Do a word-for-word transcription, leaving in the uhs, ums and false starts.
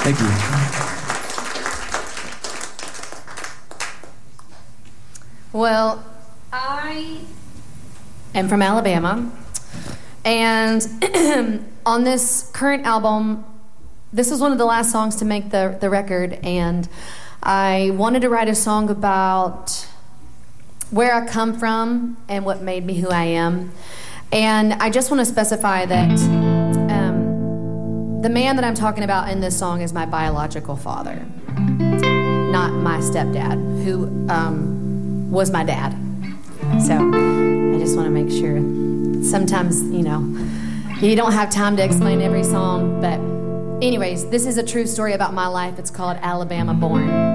Thank you. Well, I am from Alabama, and on this current album, this was one of the last songs to make the, the record, and I wanted to write a song about where I come from and what made me who I am. And I just want to specify that um, the man that I'm talking about in this song is my biological father, not my stepdad, who um, was my dad. So I just want to make sure. Sometimes, you know, you don't have time to explain every song, but anyways, this is a true story about my life. It's called Alabama Born.